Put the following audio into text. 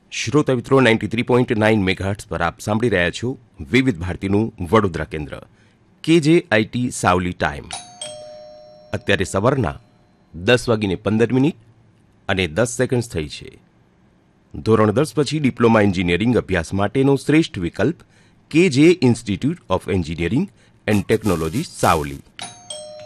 શ્રોતા મિત્રો 93.9 મેગાહર્ટ્ઝ પર આપ સાંભળી રહ્યા છો વિવિધ ભારતીનું વડોદરા કેન્દ્ર KJIT સાવલી ટાઈમ. અત્યારે સવારના 10:15 અને 10 સેકન્ડ થઈ છે. ધોરણ 10 પછી ડિપ્લોમા એન્જિનિયરિંગ અભ્યાસ માટેનો શ્રેષ્ઠ વિકલ્પ KJ institute of engineering and technology Savli.